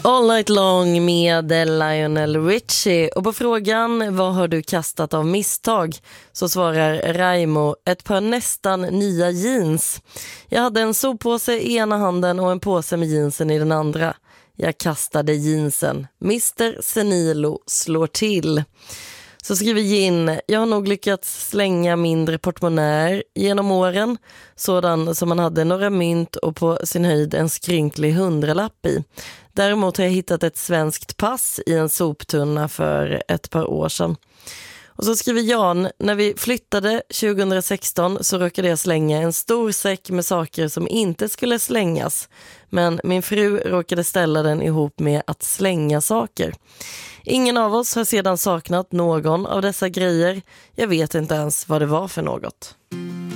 All Night Long med Lionel Richie. Och på frågan, vad har du kastat av misstag? Så svarar Raimo, ett par nästan nya jeans. Jag hade en soppåse i ena handen och en påse med jeansen i den andra. Jag kastade jeansen. Mr. Senilo slår till. Så skriver Gin, jag har nog lyckats slänga mindre portmonnäer genom åren. Sådan som man hade några mynt och på sin höjd en skrynklig 100-lapp i. Däremot har jag hittat ett svenskt pass i en soptunna för ett par år sedan. Och så skriver Jan, när vi flyttade 2016 så råkade jag slänga en stor säck med saker som inte skulle slängas. Men min fru råkade ställa den ihop med att slänga saker. Ingen av oss har sedan saknat någon av dessa grejer. Jag vet inte ens vad det var för något.